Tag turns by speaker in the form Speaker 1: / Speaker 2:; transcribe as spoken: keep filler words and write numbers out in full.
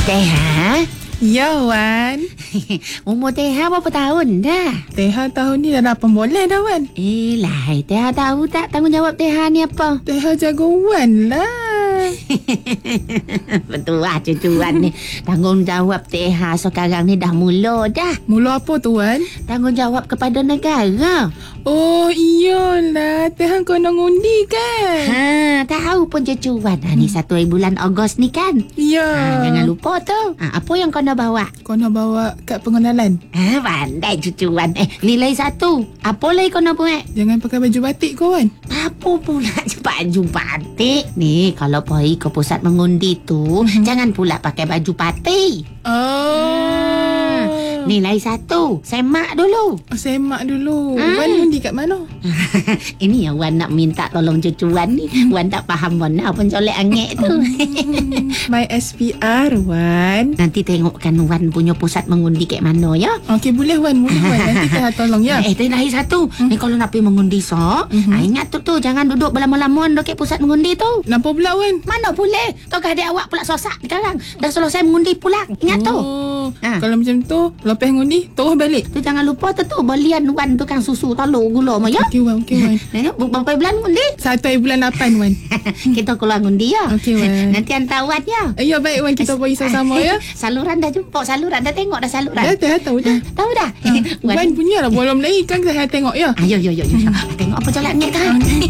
Speaker 1: Teha?
Speaker 2: Ya, Wan.
Speaker 1: Umur Teha berapa tahun dah?
Speaker 2: Teha tahun ni dah lapan bulan dah, Wan.
Speaker 1: Eh, lah, Teha tahu tak tanggungjawab Teha ni apa?
Speaker 2: Teha jaga Wan lah.
Speaker 1: Betul lah cucuan ni. Tanggungjawab Teha sekarang ni dah mula dah.
Speaker 2: Mula apa tu, Wan?
Speaker 1: Tanggungjawab kepada negara.
Speaker 2: Oh, iyalah. Teha kena ngundi kan?
Speaker 1: Ha, tahu pun cucuan. Ha, ni satu hari bulan Ogos ni kan?
Speaker 2: Ya.
Speaker 1: Ha, jangan lupa tu. Ha, apa yang kau nak bawa?
Speaker 2: Kena bawa kad pengenalan.
Speaker 1: Ha, pandai cucuan. Eh, nilai satu. Apa lagi kau nak buat?
Speaker 2: Jangan pakai baju batik kau, Wan.
Speaker 1: Apa pula baju batik? Ni, kalau pergi ke pusat mengundi tu, mm-hmm. jangan pula pakai baju parti.
Speaker 2: Oh.
Speaker 1: Nilai satu. Semak dulu.
Speaker 2: Oh, semak dulu.
Speaker 1: Hmm.
Speaker 2: Wan undi kat mana?
Speaker 1: Ini yang Wan nak minta tolong cucuan ni. Wan tak faham mana pun colek angin tu.
Speaker 2: My S P R, Wan.
Speaker 1: Nanti tengokkan Wan punya pusat mengundi kat mana ya.
Speaker 2: Okey, boleh, Wan. Boleh, Wan. Nanti Teha tolong ya.
Speaker 1: Eh, tu lagi satu. Hmm. Ni kalau nak pergi mengundi sok, hmm. ah, ingat tu tu. Jangan duduk berlama-lama dekat pusat mengundi tu.
Speaker 2: Kenapa pula, Wan?
Speaker 1: Mana boleh. Tokah adik awak pula sosak sekarang. Dah selesai mengundi pulang. Ingat tu.
Speaker 2: Oh,
Speaker 1: ha.
Speaker 2: Kalau macam tu, lepas ngundi, terus balik.
Speaker 1: Tu jangan lupa tu tu. Belian Wan tukang susu telur gula mah ya.
Speaker 2: Okey, Wan. Okey, Wan.
Speaker 1: Berapa bulan ngundi?
Speaker 2: Satu hari bulan lapan, Wan.
Speaker 1: Kita keluar ngundi ya.
Speaker 2: Okey, Wan.
Speaker 1: Nanti hantar Wan ya.
Speaker 2: Eh, ya, baik, Wan. Kita pergi sama-sama ya.
Speaker 1: Saluran dah jumpa. Saluran dah tengok dah saluran.
Speaker 2: Dah, Teha tahu dah.
Speaker 1: Tahu dah.
Speaker 2: Ha. Wan punya lah. Belum lagi kan Teha tengok ya.
Speaker 1: Ayo, yo, yo, yo. Tengok apa jalan ni kan.